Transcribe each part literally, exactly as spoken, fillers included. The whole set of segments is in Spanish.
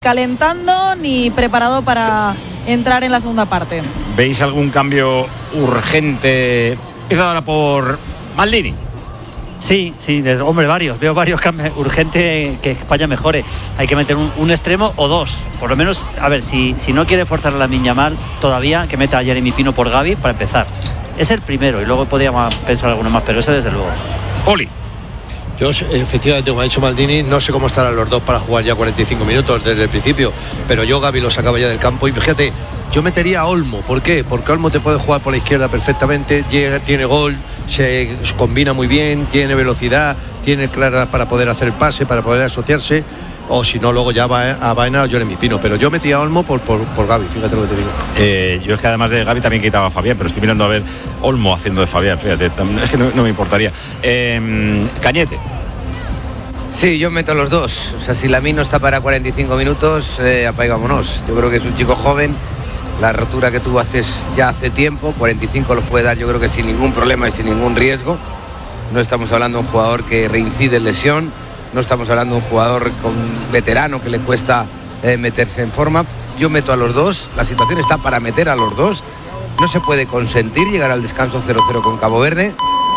calentando ni preparado para entrar en la segunda parte. ¿Veis algún cambio urgente? Empiezo ahora por Maldini. Sí, sí, desde, hombre, varios, veo varios cambios. Urgente que España mejore. Hay que meter un, un extremo o dos. Por lo menos, a ver, si, si no quiere forzar a Lamine Yamal todavía, que meta a Jeremy Pino por Gavi para empezar. Es el primero y luego podríamos pensar alguno más, pero ese desde luego. Oli. Yo, efectivamente, como ha dicho Maldini, no sé cómo estarán los dos para jugar ya cuarenta y cinco minutos desde el principio, pero yo Gavi lo sacaba ya del campo y fíjate, yo metería a Olmo. ¿Por qué? Porque Olmo te puede jugar por la izquierda perfectamente, llega, tiene gol, se combina muy bien, tiene velocidad, tiene claras para poder hacer el pase, para poder asociarse, o si no, luego ya va a Baena o Jeremy Pino. Pero yo metía a Olmo por, por, por Gavi, fíjate lo que te digo. Eh, yo es que además de Gavi también quitaba a Fabián, pero estoy mirando a ver Olmo haciendo de Fabián, fíjate, es que no, no me importaría. Eh, Cañete. Sí, yo meto a los dos. O sea, si Lamine no está para cuarenta y cinco minutos, eh, apaigámonos. Yo creo que es un chico joven. La rotura que tuvo hace, ya hace tiempo, cuarenta y cinco los puede dar, yo creo que sin ningún problema y sin ningún riesgo. No estamos hablando de un jugador que reincide en lesión. No estamos hablando de un jugador con veterano que le cuesta eh, meterse en forma. Yo meto a los dos. La situación está para meter a los dos. No se puede consentir llegar al descanso cero cero con Cabo Verde.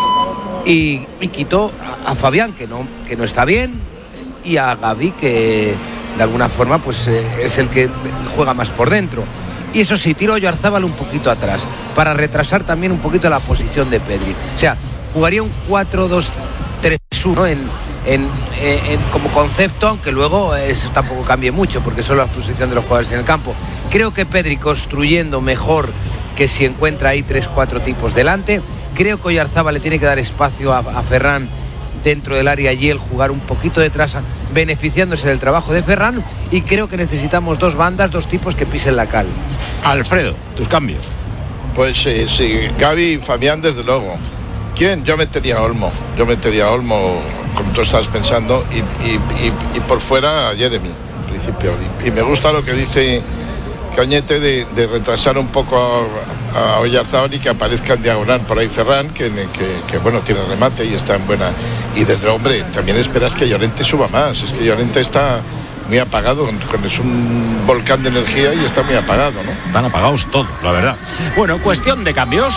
Y, y quitó a, a Fabián, que no, que no está bien, y a Gavi, que de alguna forma pues eh, es el que juega más por dentro. Y eso sí, tiro a Oyarzábal un poquito atrás, para retrasar también un poquito la posición de Pedri. O sea, jugaría un cuatro dos tres uno en, en, en, en, como concepto, aunque luego eso tampoco cambie mucho, porque solo la posición de los jugadores en el campo. Creo que Pedri construyendo mejor que si encuentra ahí tres, cuatro tipos delante. Creo que Oyarzábal le tiene que dar espacio a, a Ferran dentro del área y él jugar un poquito detrás, beneficiándose del trabajo de Ferran. Y creo que necesitamos dos bandas, dos tipos que pisen la cal. Alfredo, tus cambios. Pues sí, sí, Gavi y Fabián desde luego. ¿Quién? Yo metería a Olmo. Yo metería a Olmo, como tú estás pensando, y, y, y, y por fuera a Jeremy, en principio. Y, y me gusta lo que dice Cañete de, de retrasar un poco a, a Oyarzábal y que aparezca en diagonal por ahí Ferran, que, que, que bueno, tiene remate y está en buena. Y desde luego, hombre, también esperas que Llorente suba más. Es que Llorente está muy apagado, es un volcán de energía y está muy apagado, ¿no? Están apagados todos, la verdad. Bueno, cuestión de cambios.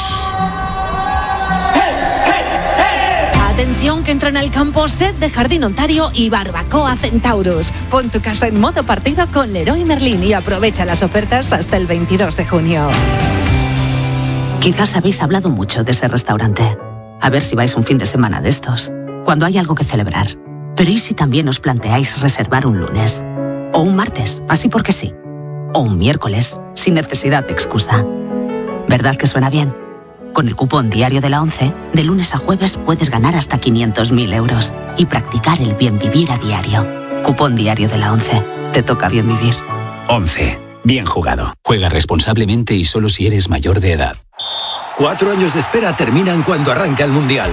Atención, que entran al campo Set de Jardín Ontario y Barbacoa Centaurus. Pon tu casa en modo partido con Leroy Merlin y aprovecha las ofertas hasta el veintidós de junio. Quizás habéis hablado mucho de ese restaurante. A ver si vais un fin de semana de estos, cuando hay algo que celebrar. Pero ¿y si también os planteáis reservar un lunes? O un martes, así porque sí. O un miércoles, sin necesidad de excusa. ¿Verdad que suena bien? Con el cupón diario de la ONCE, de lunes a jueves puedes ganar hasta quinientos mil euros y practicar el bien vivir a diario. Cupón diario de la ONCE. Te toca bien vivir. ONCE. Bien jugado. Juega responsablemente y solo si eres mayor de edad. Cuatro años de espera terminan cuando arranca el Mundial.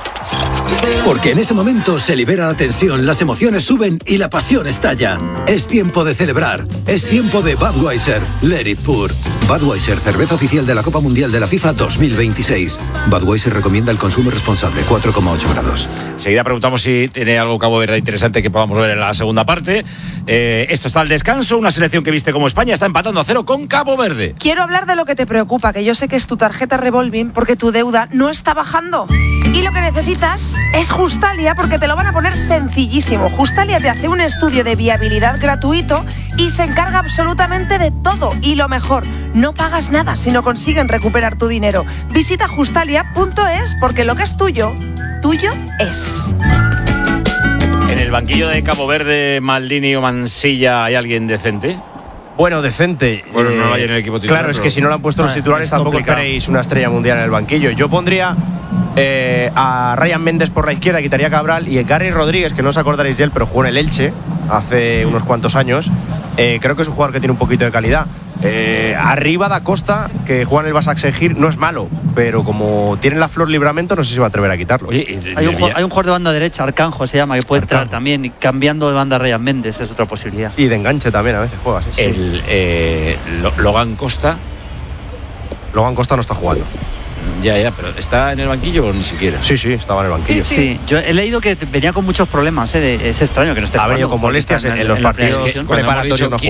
Porque en ese momento se libera la tensión, las emociones suben y la pasión estalla. Es tiempo de celebrar. Es tiempo de Budweiser. Let it pour. Budweiser, cerveza oficial de la Copa Mundial de la FIFA dos mil veintiséis. Budweiser recomienda el consumo responsable, cuatro coma ocho grados. Enseguida preguntamos si tiene algo Cabo Verde interesante que podamos ver en la segunda parte. Eh, esto está al descanso, una selección que viste como España está empatando a cero con Cabo Verde. Quiero hablar de lo que te preocupa, que yo sé que es tu tarjeta revolving, porque tu deuda no está bajando. Y lo que necesitas es Justalia, porque te lo van a poner sencillísimo. Justalia te hace un estudio de viabilidad gratuito y se encarga absolutamente de todo. Y lo mejor, no pagas nada si no consiguen recuperar tu dinero. Visita justalia punto es, porque lo que es tuyo, tuyo es. ¿En el banquillo de Cabo Verde, Maldini o Mansilla hay alguien decente? Bueno, decente. Bueno, eh, no lo hay en el equipo titular. Claro, es que si no lo han puesto no, los titulares, tampoco complicado. esperéis una estrella mundial en el banquillo. Yo pondría eh, a Ryan Méndez por la izquierda, quitaría a Cabral, y Gary Rodríguez, que no os acordaréis de él, pero jugó en el Elche hace unos cuantos años. Eh, creo que es un jugador que tiene un poquito de calidad. Eh, arriba Da Costa, que juega en el Basaksehir, no es malo, pero como tiene la Flor Libramento, no sé si va a atrever a quitarlo. Oye, hay, un, hay un jugador de banda derecha, Arcanjo se llama, que puede Arcanjo. entrar también, y cambiando de banda Ryan Méndez es otra posibilidad. Y de enganche también a veces juega. Sí, el, sí. Eh, Logan Costa. Logan Costa no está jugando. Ya, ya, pero ¿está en el banquillo o ni siquiera? Sí, sí, estaba en el banquillo. Sí, sí. Yo he leído que venía con muchos problemas, ¿eh? De, es extraño que no esté Ha venido jugando, con molestias en, en los la partidos preparación. preparatorios. No